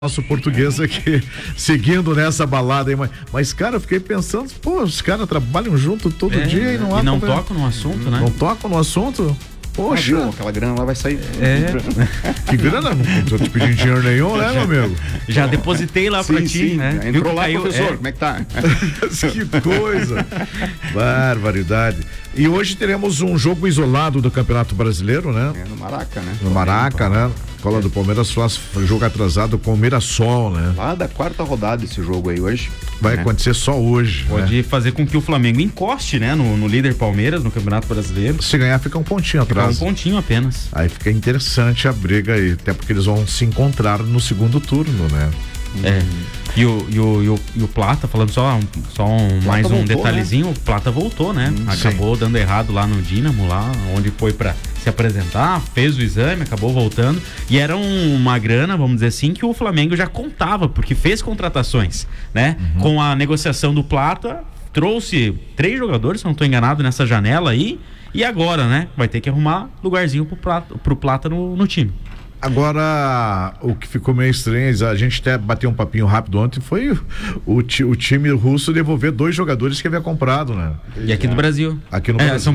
Nosso português aqui, seguindo nessa balada aí, mas cara, eu fiquei pensando, pô, os caras trabalham junto todo dia e não há. E não tocam no assunto, né? Não tocam no assunto? Poxa. Aquela grana lá vai sair. Que grana? Não tô te pedindo dinheiro nenhum, né, meu amigo? Já depositei lá pra ti, né? Entrou lá, professor, como é que tá? Que coisa. Barbaridade. E hoje teremos um jogo isolado do Campeonato Brasileiro, né? No Maraca, né? No Maraca, né? Cola do Palmeiras faz jogo atrasado com o Mirassol, né? Lá da quarta rodada esse jogo aí hoje. Vai acontecer só hoje. Pode fazer com que o Flamengo encoste, né? No líder Palmeiras, no Campeonato Brasileiro. Se ganhar, fica um pontinho atrás. Fica um pontinho apenas. Aí fica interessante a briga aí, até porque eles vão se encontrar no segundo turno, né? E o Plata, falando mais um detalhezinho, né? O Plata voltou, né? Acabou dando errado lá no Dínamo, lá onde foi pra se apresentar, fez o exame, acabou voltando, e era uma grana, vamos dizer assim, que o Flamengo já contava, porque fez contratações, né? Com a negociação do Plata, trouxe 3 jogadores, se não estou enganado, nessa janela aí, e agora, né? Vai ter que arrumar lugarzinho pro Plata no time. Agora, o que ficou meio estranho, a gente até bateu um papinho rápido ontem, foi o time russo devolver 2 jogadores que havia comprado, né? E aqui do Brasil. Aqui no Brasil.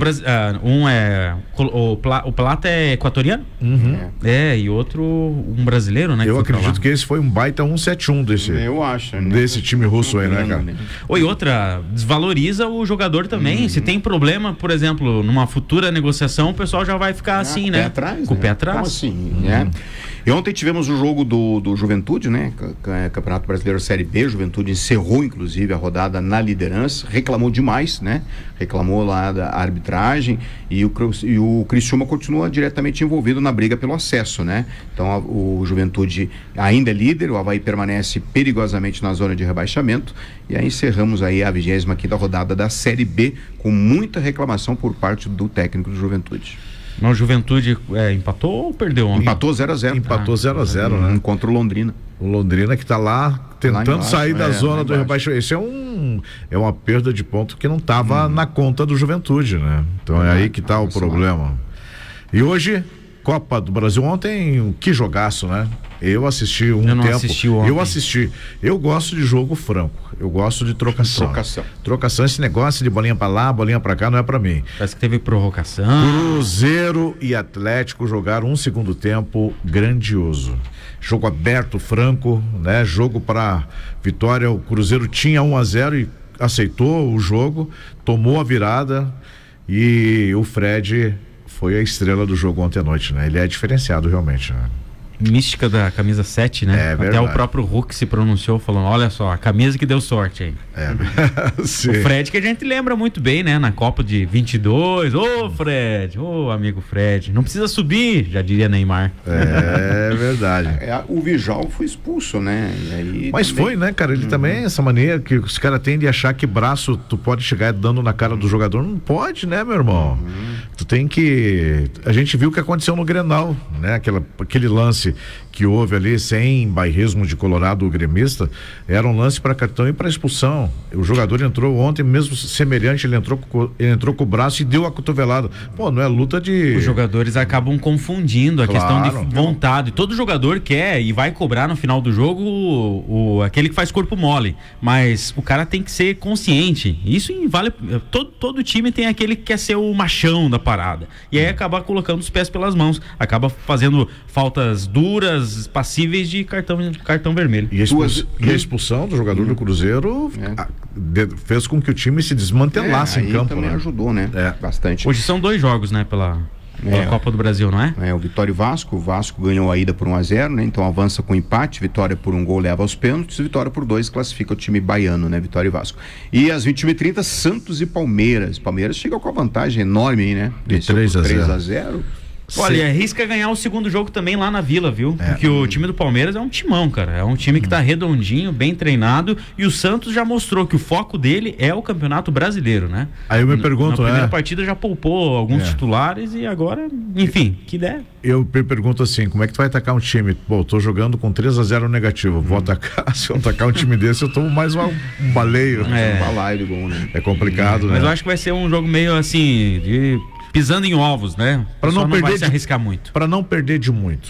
O Plata é equatoriano? E outro um brasileiro, né? Eu acredito que esse foi um baita 171 desse time russo aí, né, cara? E outra, desvaloriza o jogador também. Se tem problema, por exemplo, numa futura negociação, o pessoal já vai ficar assim, né? Com o pé atrás. Como assim, né? E ontem tivemos o jogo do Juventude, né? Campeonato Brasileiro Série B. Juventude encerrou, inclusive, a rodada na liderança. Reclamou demais, né? Reclamou lá da arbitragem. E o Criciúma continua diretamente envolvido na briga pelo acesso, né? Então, o Juventude ainda é líder. O Avaí permanece perigosamente na zona de rebaixamento. E aí encerramos aí a 25ª rodada da Série B com muita reclamação por parte do técnico do Juventude. Mas o Juventude empatou ou perdeu ontem? Empatou 0-0. Empatou 0-0, né? Contra o Londrina. O Londrina que tá lá tentando sair da zona do rebaixamento. Esse é uma perda de ponto que não estava na conta do Juventude, né? Então é aí que tá o problema. E hoje, Copa do Brasil, ontem, que jogaço, né? Eu assisti Eu não assisti ontem. Eu assisti. Eu gosto de jogo franco. Eu gosto de trocação. Trocação, esse negócio de bolinha pra lá, bolinha pra cá, não é pra mim. Parece que teve prorrogação. Cruzeiro e Atlético jogaram um segundo tempo grandioso. Jogo aberto, franco, né? Jogo pra vitória. O Cruzeiro tinha 1-0 e aceitou o jogo, tomou a virada e o Fred foi a estrela do jogo ontem à noite, né? Ele é diferenciado realmente, né? Mística da camisa 7, né? Até verdade. o próprio Hulk se pronunciou falando, olha só, a camisa que deu sorte aí. Sim. O Fred que a gente lembra muito bem, né? Na Copa de 22, Fred, amigo Fred, não precisa subir, já diria Neymar. É verdade. O Vijal foi expulso, né? E aí mas também... foi, né, cara? Ele também, essa maneira que os caras tendem a achar que braço tu pode chegar dando na cara do jogador, não pode, né, meu irmão? Tu tem que... A gente viu o que aconteceu no Grenal, né? Aquele lance que houve ali, sem bairrismo de colorado gremista, era um lance para cartão e para expulsão. O jogador entrou ontem, mesmo semelhante, ele entrou com o braço e deu a cotovelada. Pô, não é luta de... Os jogadores acabam confundindo a questão de vontade. Todo jogador quer e vai cobrar no final do jogo aquele que faz corpo mole, mas o cara tem que ser consciente. Isso vale... Todo time tem aquele que quer ser o machão da parada. E aí acaba colocando os pés pelas mãos. Acaba fazendo faltas duras, passíveis de cartão vermelho. E a expulsão do jogador do Cruzeiro fez com que o time se desmantelasse em campo. Também ajudou, né? Bastante. Hoje são 2 jogos, né? Pela Copa do Brasil, não é? O Vitória e Vasco. O Vasco ganhou a ida por 1-0, né? Então avança com empate. Vitória por 1 gol leva aos pênaltis. Vitória por 2 classifica o time baiano, né? Vitória e Vasco. E às 21h30, Santos e Palmeiras. Palmeiras chega com a vantagem enorme aí, né? De 3-0. Olha, arrisca ganhar o segundo jogo também lá na Vila, viu? Porque o time do Palmeiras é um timão, cara. É um time que tá redondinho, bem treinado, e o Santos já mostrou que o foco dele é o Campeonato Brasileiro, né? Aí eu me pergunto, na primeira partida já poupou alguns titulares e agora, enfim, que der. Eu me pergunto assim, como é que tu vai atacar um time? Pô, tô jogando com 3-0 negativo, vou atacar, se eu atacar um time desse, eu tomo mais um baleio. Um balaio de gol, né? É complicado, né? Mas eu acho que vai ser um jogo meio assim, pisando em ovos, né? Para não vai se arriscar muito. Para não perder de muito.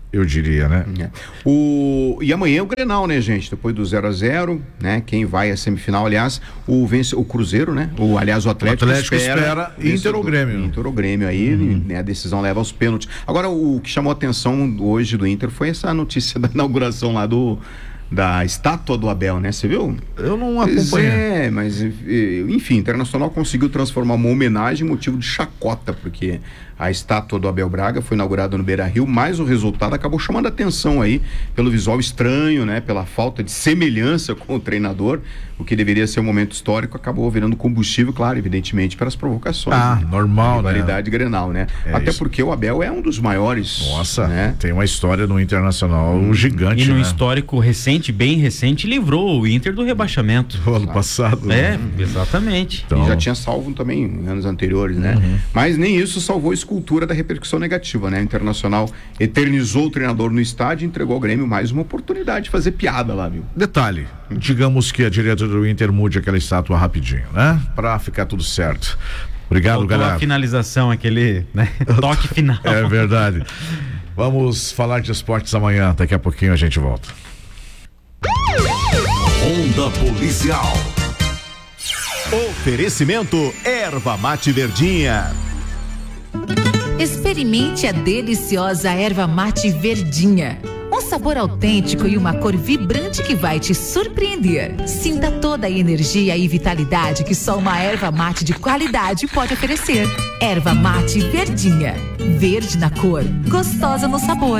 eu diria, né? E amanhã é o Grenal, né, gente? Depois do 0-0, né? Quem vai à semifinal, aliás, o Cruzeiro, né? O Atlético espera Inter ou Grêmio. Inter ou Grêmio aí, né? A decisão leva aos pênaltis. Agora, o que chamou a atenção hoje do Inter foi essa notícia da inauguração lá da estátua do Abel, né? Você viu? Eu não acompanhei. Mas enfim, o Internacional conseguiu transformar uma homenagem em motivo de chacota, porque a estátua do Abel Braga foi inaugurada no Beira-Rio, mas o resultado acabou chamando a atenção aí pelo visual estranho, né? Pela falta de semelhança com o treinador, o que deveria ser um momento histórico acabou virando combustível, claro, evidentemente, para as provocações. Normal, né? Rivalidade Grenal, né? Até isso. porque o Abel é um dos maiores. Nossa, né? Tem uma história no Internacional gigante, e no né? histórico recente, bem recente, livrou o Inter do rebaixamento. O ano passado. Exatamente. Então... E já tinha salvo também em anos anteriores, né? Mas nem isso salvou a escultura da repercussão negativa, né? O Internacional eternizou o treinador no estádio e entregou ao Grêmio mais uma oportunidade de fazer piada lá, viu? Detalhe, digamos que a diretoria do Inter mude aquela estátua rapidinho, né? Pra ficar tudo certo. Obrigado, galera. A finalização, aquele, né? Toque final. É verdade. Vamos falar de esportes amanhã, daqui a pouquinho a gente volta. Onda Policial. Oferecimento Erva Mate Verdinha. Experimente a deliciosa Erva Mate Verdinha. Um sabor autêntico e uma cor vibrante que vai te surpreender. Sinta toda a energia e vitalidade que só uma erva mate de qualidade pode oferecer. Erva Mate Verdinha. Verde na cor, gostosa no sabor.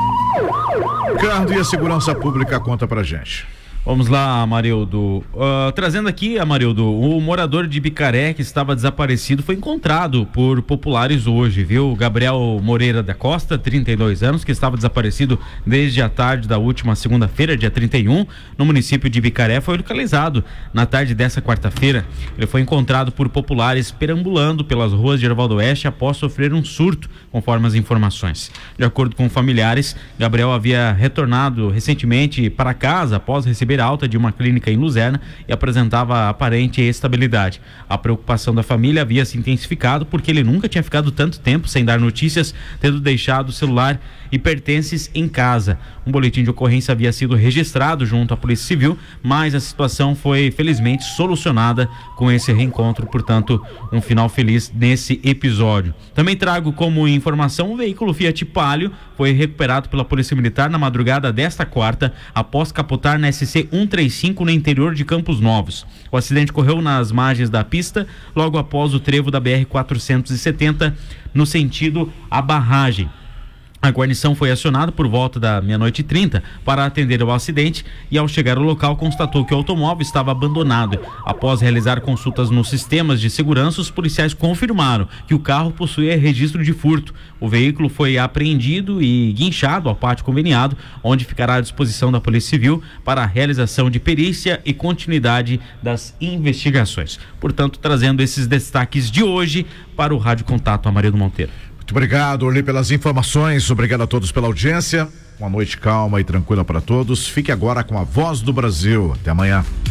Ricardo, e a segurança pública conta pra gente. Vamos lá, Amarildo. Trazendo aqui, Amarildo, o morador de Bicaré que estava desaparecido foi encontrado por populares hoje, viu? Gabriel Moreira da Costa, 32 anos, que estava desaparecido desde a tarde da última segunda-feira, dia 31, no município de Bicaré, foi localizado na tarde dessa quarta-feira. Ele foi encontrado por populares perambulando pelas ruas de Gervaldo Oeste após sofrer um surto, conforme as informações. De acordo com familiares, Gabriel havia retornado recentemente para casa após receber alta de uma clínica em Luzerna e apresentava aparente estabilidade. A preocupação da família havia se intensificado porque ele nunca tinha ficado tanto tempo sem dar notícias, tendo deixado o celular e pertences em casa. Um boletim de ocorrência havia sido registrado junto à Polícia Civil, mas a situação foi felizmente solucionada com esse reencontro, portanto, um final feliz nesse episódio. Também trago como informação um veículo Fiat Palio foi recuperado pela Polícia Militar na madrugada desta quarta, após capotar na SC 135 no interior de Campos Novos. O acidente ocorreu nas margens da pista, logo após o trevo da BR-470, no sentido à barragem. A guarnição foi acionada por volta da 00:30 para atender ao acidente e, ao chegar ao local, constatou que o automóvel estava abandonado. Após realizar consultas nos sistemas de segurança, os policiais confirmaram que o carro possuía registro de furto. O veículo foi apreendido e guinchado ao pátio conveniado, onde ficará à disposição da Polícia Civil para a realização de perícia e continuidade das investigações. Portanto, trazendo esses destaques de hoje para o Rádio Contato Amarildo Monteiro. Muito obrigado, Orly, pelas informações. Obrigado a todos pela audiência. Uma noite calma e tranquila para todos. Fique agora com a Voz do Brasil. Até amanhã.